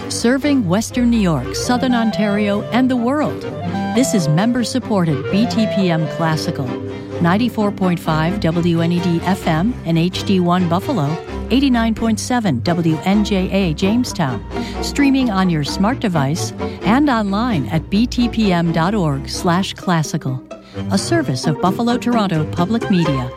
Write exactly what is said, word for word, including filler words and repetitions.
serving Western New York, Southern Ontario, and the world. This is member-supported B T P M Classical, ninety-four point five W N E D F M and H D one Buffalo, eighty-nine point seven W N J A Jamestown, streaming on your smart device and online at b t p m dot org slash classical, a service of Buffalo Toronto Public Media.